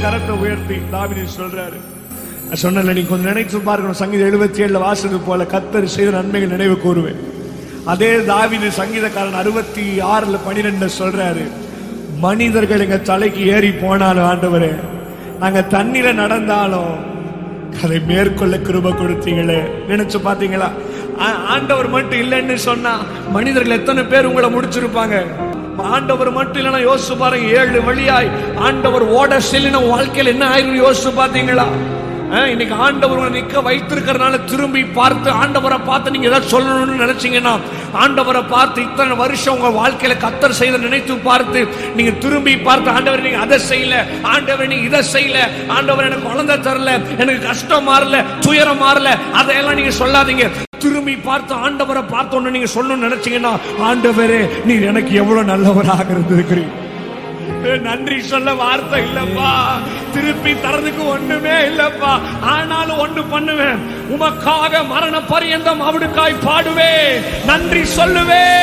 கரத்தை உயர்த்தி தாவீது சொல்றாரு. சொன்னல நீ கொஞ்சம் நினைச்சு பார்க்கணும். சங்கீதம் 77 வாசது போல கர்த்தர் செய்த நன்மைகள் நினைவு கூறுவேன். அதே தாவீது சங்கீதக்காரன் 66:12 சொல்றாரு, மனிதர்கள் எங்க தலைக்கு ஏறி போனாலும் ஆண்டவரே, நாங்க தண்ணீர நடந்தாலும் அதை மேற்கொள்ள கிருபை கொடுத்தீங்களே. நினைச்சு பாத்தீங்களா? ஆண்டவர் மட்டும் இல்லைன்னு சொன்னா மனிதர்கள் எத்தனை பேர் உங்களை முடிச்சிருப்பாங்க. ஆண்டவர் மட்டும் இல்லைன்னா யோசிச்சு பாருங்க, 7 வழியாய் ஆண்டவர் ஓட செல்லின வாழ்க்கையில் என்ன ஆயிரும் யோசிச்சு பாத்தீங்களா? இன்னைக்கு ஆண்டவர் நிக்க வைத்திருக்கிறதுனால திரும்பி பார்த்து ஆண்டவரை பார்த்து நீங்க ஏதாவது சொல்லணும்னு நினைச்சீங்கன்னா, ஆண்டவரை பார்த்து இத்தனை வருஷம் உங்க வாழ்க்கையில கர்த்தர் செய்த நினைத்து பார்த்து நீங்க திரும்பி பார்த்து, ஆண்டவர் நீங்க அதை செய்யல, ஆண்டவர் நீங்க இதை செய்யல, ஆண்டவர் எனக்கு குழந்தை தரல, எனக்கு கஷ்டம் மாறல, துயரம் மாறல, அதையெல்லாம் நீங்க சொல்லாதீங்க. திரும்பி பார்த்து ஆண்டவரை பார்த்தோன்னு நீங்க சொல்லணும்னு நினைச்சீங்கன்னா, ஆண்டவரே நீர் எனக்கு எவ்வளவு நல்லவராக இருந்திருக்கிறீங்க. நன்றி சொல்ல வார்த்தை இல்லப்பா, திருப்பி தரதுக்கு ஒண்ணுமே இல்லப்பா. ஆனாலும் ஒன்று பண்ணுவேன், உமக்காக மரண பரியந்தம் அவருக்காய் பாடுவேன், நன்றி சொல்லுவேன்.